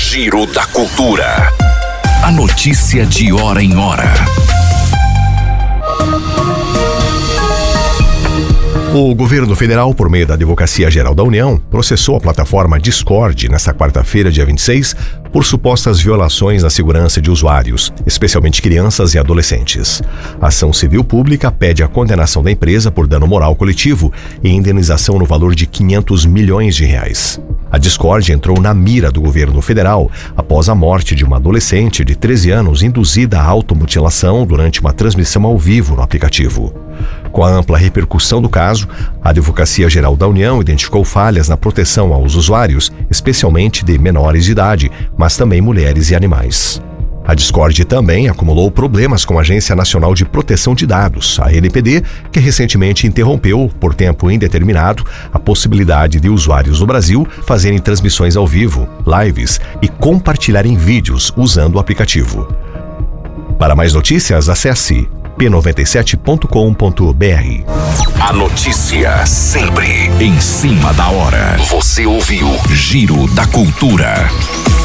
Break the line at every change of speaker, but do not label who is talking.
Giro da Cultura. A notícia de hora em hora.
O governo federal, por meio da Advocacia Geral da União, processou a plataforma Discord nesta quarta-feira, dia 26, por supostas violações na segurança de usuários, especialmente crianças e adolescentes. A ação civil pública pede a condenação da empresa por dano moral coletivo e indenização no valor de R$500 milhões. A Discord entrou na mira do governo federal após a morte de uma adolescente de 13 anos induzida à automutilação durante uma transmissão ao vivo no aplicativo. Com a ampla repercussão do caso, a Advocacia Geral da União identificou falhas na proteção aos usuários, especialmente de menores de idade, mas também mulheres e animais. A Discord também acumulou problemas com a Agência Nacional de Proteção de Dados, a ANPD, que recentemente interrompeu, por tempo indeterminado, a possibilidade de usuários no Brasil fazerem transmissões ao vivo, lives e compartilharem vídeos usando o aplicativo. Para mais notícias, acesse p97.com.br.
A notícia sempre em cima da hora. Você ouviu Giro da Cultura.